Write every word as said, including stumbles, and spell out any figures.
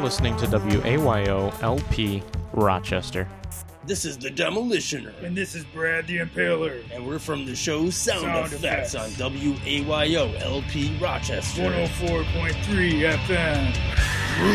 listening to W A Y O L P Rochester. This is the Demolitioner. And this is Brad the Impaler. And we're from the show Sound, Sound Effects, Effects on W A Y O L P Rochester. one oh four point three F M.